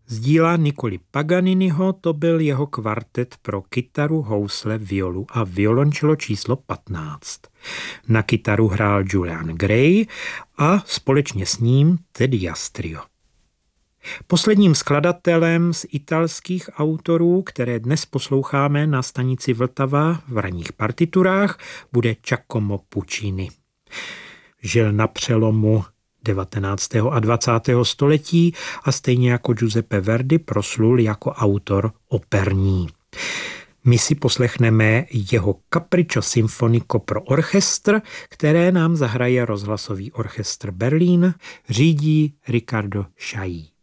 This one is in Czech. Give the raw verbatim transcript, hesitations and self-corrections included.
Z díla Niccoli Paganiniho to byl jeho kvartet pro kytaru, housle, violu a violončelo číslo patnáct. Na kytaru hrál Julian Gray a společně s ním Ted Astrio. Posledním skladatelem z italských autorů, které dnes posloucháme na stanici Vltava v ranních partiturách, bude Giacomo Puccini. Žil na přelomu devatenáctého a dvacátého století a stejně jako Giuseppe Verdi proslul jako autor operní. My si poslechneme jeho Capriccio Sinfonico pro orchestr, které nám zahraje rozhlasový orchestr Berlín, řídí Riccardo Chailly.